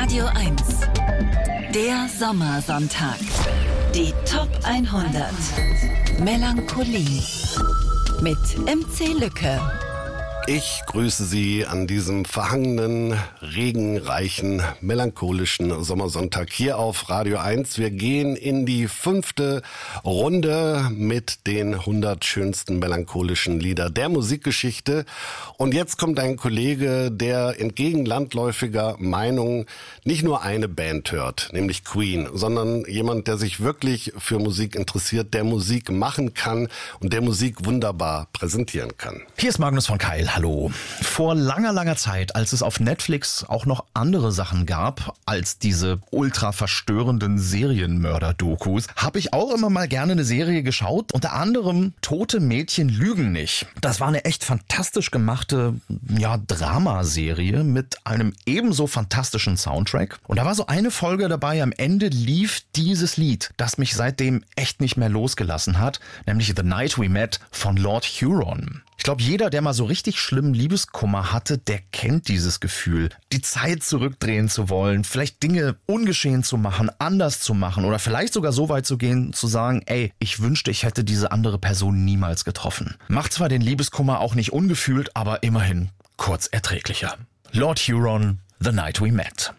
Radio 1. Der Sommersonntag. Die Top 100. Melancholie. Mit MC Lücke. Ich grüße Sie an diesem verhangenen, regenreichen, melancholischen Sommersonntag hier auf Radio 1. Wir gehen in die 5. Runde mit den 100 schönsten melancholischen Lieder der Musikgeschichte. Und jetzt kommt ein Kollege, der entgegen landläufiger Meinung nicht nur eine Band hört, nämlich Queen, sondern jemand, der sich wirklich für Musik interessiert, der Musik machen kann und der Musik wunderbar präsentieren kann. Hier ist Magnus von Keil. Hallo. Vor langer Zeit, als es auf Netflix auch noch andere Sachen gab als diese ultra verstörenden Serienmörder-Dokus, habe ich auch immer mal gerne eine Serie geschaut, unter anderem Tote Mädchen lügen nicht. Das war eine echt fantastisch gemachte, Dramaserie mit einem ebenso fantastischen Soundtrack. Und da war so eine Folge dabei, am Ende lief dieses Lied, das mich seitdem echt nicht mehr losgelassen hat, nämlich The Night We Met von Lord Huron. Ich glaube, jeder, der mal so richtig schlimmen Liebeskummer hatte, der kennt dieses Gefühl. Die Zeit zurückdrehen zu wollen, vielleicht Dinge ungeschehen zu machen, anders zu machen oder vielleicht sogar so weit zu gehen, zu sagen, ey, ich wünschte, ich hätte diese andere Person niemals getroffen. Macht zwar den Liebeskummer auch nicht ungefühlt, aber immerhin kurz erträglicher. Lord Huron, The Night We Met.